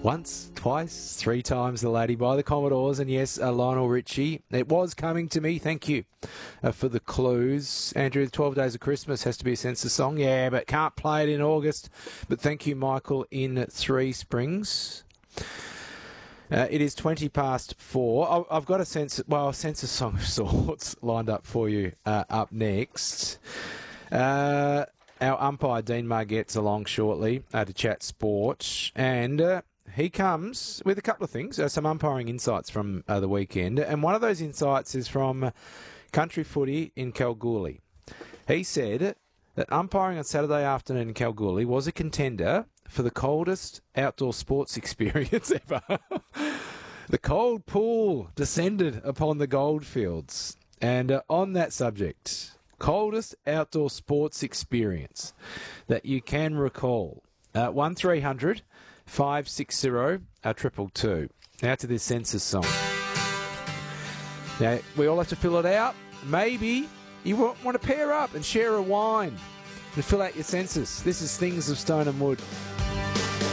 Once, twice, three times the lady by the Commodores, and yes, Lionel Richie. It was coming to me. Thank you for the clues. Andrew, 12 Days of Christmas has to be a census song. Yeah, but can't play it in August. But thank you, Michael, in Three Springs. It is 20 past 4. I've got a census song of sorts lined up for you up next. Our umpire, Dean Marr, gets along shortly to chat sport, and he comes with a couple of things, some umpiring insights from the weekend, and one of those insights is from Country Footy in Kalgoorlie. He said that umpiring on Saturday afternoon in Kalgoorlie was a contender for the coldest outdoor sports experience ever. The cold pool descended upon the goldfields, and on that subject, coldest outdoor sports experience that you can recall. 1300 560 222. Now to this census song. Now, we all have to fill it out. Maybe you want to pair up and share a wine and fill out your census. This is Things of Stone and Wood.